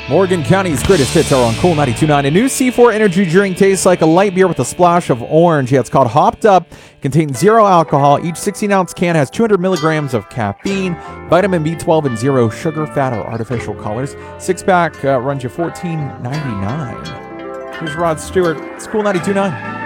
Morgan County's greatest hits are on Cool 92.9. A new C4 energy drink tastes like a light beer with a splash of orange. Yeah, it's called Hopped Up. Contains 0 alcohol. Each 16-ounce can has 200 milligrams of caffeine, vitamin B12, and 0 sugar, fat, or artificial colors. 6-pack runs you $14.99. Here's Rod Stewart. It's Cool 92.9.